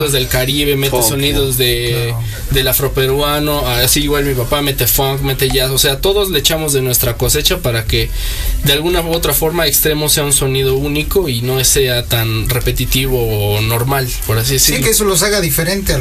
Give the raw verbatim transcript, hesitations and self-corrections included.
del Caribe, mete funk, sonidos de claro. del afroperuano, así igual mi papá mete funk, mete jazz, o sea, todos le echamos de nuestra cosecha para que de alguna u otra forma Extremo sea un sonido único y no sea tan repetitivo o normal, por así decirlo. Sí, que eso los haga diferente a